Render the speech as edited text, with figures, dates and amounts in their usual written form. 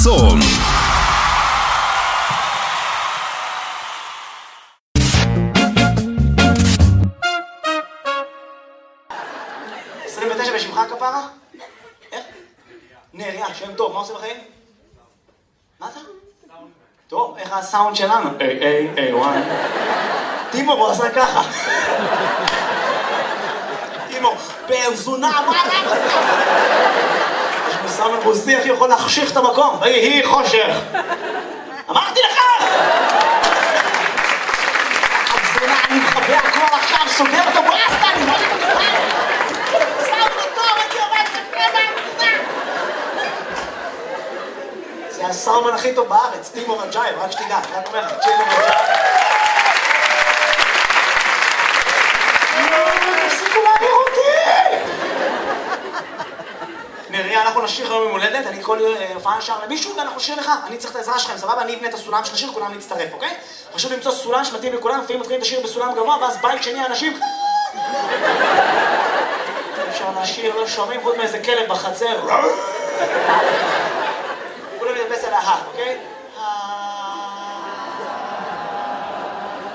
חסון. בשמך כפרה? איך? נריה, שם טוב, מה עושה בחיים? מה אתה? טוב, איך הסאונד שלנו? וואי. טימור, הוא עשה ככה. טימור, פרזונה, מה אתה עושה? יש מסאמן רוסי, איך יכול להחשיך את המקום? ויהי חושך. אמרתי לך! פרזונה, אני מחבא הכל עכשיו, סוגר אותו באסטה, אני לא מתקבל. זה הסאומן הכי טוב בארץ, טימור רג'ייב, רק שתדע, רק אומר לך, טימור רג'ייב. תפסיקו להעביר אותי! נריה, אנחנו נשיר היום ממולדת, אני כל הופעה נשאר למישהו ואנחנו נשיר לך, אני צריך את העזרה שלכם, סבבה? אני אבנה את הסולם של השיר, כולם להצטרף, אוקיי? חשוב למצוא סולם שמתאים לכולם, לפעמים מתחילים את השיר בסולם גבוה, ואז בית שני האנשים... אפשר לשיר, לא שומעים חוץ מאיזה כלב בחצר.